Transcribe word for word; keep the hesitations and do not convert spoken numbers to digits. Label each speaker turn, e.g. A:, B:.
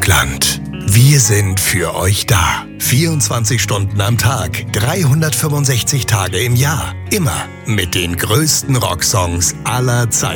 A: Deutschland. Wir sind für euch da. vierundzwanzig Stunden am Tag, dreihundertfünfundsechzig Tage im Jahr. Immer mit den größten Rocksongs aller Zeiten.